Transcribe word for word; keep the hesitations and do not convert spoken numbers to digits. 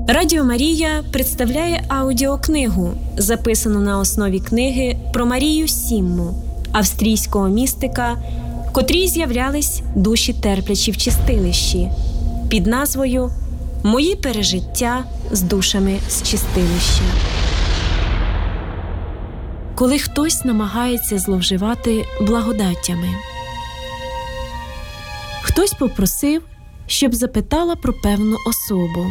Радіо Марія представляє аудіокнигу, записану на основі книги про Марію Сімму, австрійського містика, котрій з'являлись душі терплячі в чистилищі, під назвою «Мої пережиття з душами з чистилища». Коли хтось намагається зловживати благодаттями. Хтось попросив, щоб запитала про певну особу.